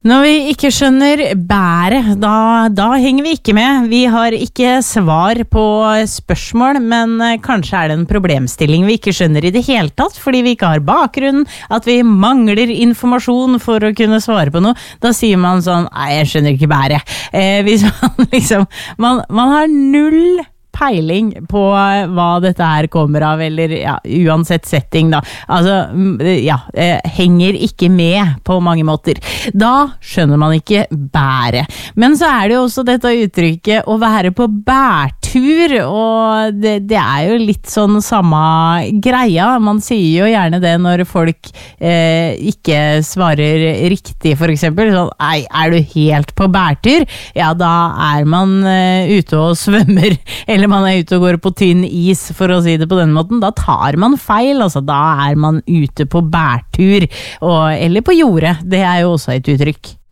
Når vi ikke skjønner bæret, da henger vi ikke med. Vi har ikke svar på spørsmål, men kanskje det en problemstilling vi ikke skjønner i det hele tatt, fordi vi ikke har bakgrunn, at vi mangler informasjon for å kunne svare på noe. Da sier man sånn, nei, jeg skjønner ikke bæret. Hvis man liksom, man har null peiling på hva dette her kommer av, eller ja, uansett setting da. Altså, ja, henger ikke med på mange måter. Da skjønner man ikke bære. Men så det jo også dette uttrykket å være på bærtur, og det jo litt sånn samme greia. Man sier jo gjerne det når folk ikke svarer riktig, for eksempel. Sånn, nei, du helt på bærtur? Ja, da man ute og svømmer, eller man ute og går på tynn is, for å si det på den måten. Da tar man feil, altså da man ute på bærtur, eller på jordet. Det jo også et uttrykk.